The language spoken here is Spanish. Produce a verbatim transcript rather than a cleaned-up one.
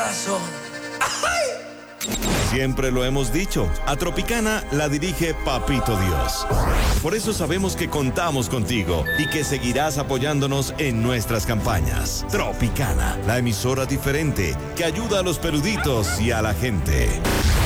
corazón. Siempre lo hemos dicho, a Tropicana la dirige Papito Dios. Por eso sabemos que contamos contigo y que seguirás apoyándonos en nuestras campañas. Tropicana, la emisora diferente que ayuda a los peluditos y a la gente.